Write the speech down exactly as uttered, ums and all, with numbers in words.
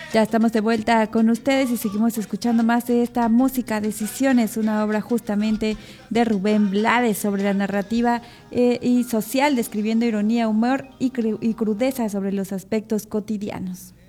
Ya estamos de vuelta con ustedes y seguimos escuchando más de esta música Decisiones, una obra justamente de Rubén Blades sobre la narrativa eh, y social, describiendo ironía, humor y, cru- y crudeza sobre los aspectos cotidianos.